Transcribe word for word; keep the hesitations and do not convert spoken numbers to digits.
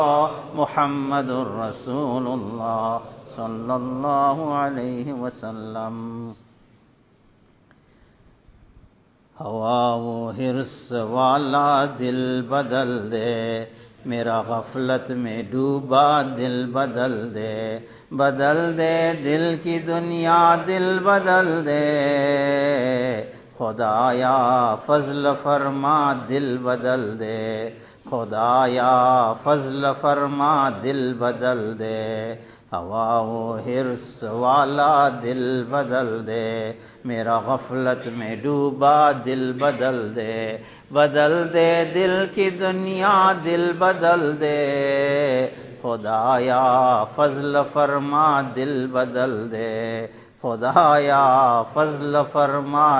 मुहम्मदुर रसूलुल्लाह सल्लल्लाहु अलैहि वसल्लम। हवा वो हिर्स वाला दिल बदल दे, मेरा गफलत में डूबा दिल बदल दे। बदल दे दिल की दुनिया, दिल बदल दे। खुदाया फज़्ल फरमा दिल बदल दे। खुदाया फज़्ल फरमा दिल बदल दे। हवा वो हिर्स वाला दिल बदल दे, मेरा गफलत में डूबा दिल बदल दे। बदल दे दिल की दुनिया, दिल बदल दे। खुदाया फज़्ल फरमा दिल बदल दे। खुदाया फज़्ल फरमा